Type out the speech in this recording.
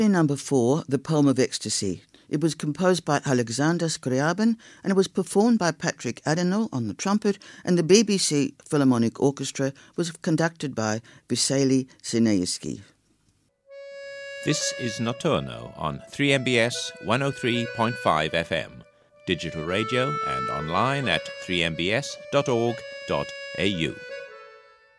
Number 4, The Poem of Ecstasy. It was composed by Alexander Scriabin and it was performed by Patrick Adenau on the trumpet, and the BBC Philharmonic Orchestra was conducted by Vasily Sinaisky. This is Notturno on 3MBS 103.5 FM, digital radio and online at 3mbs.org.au.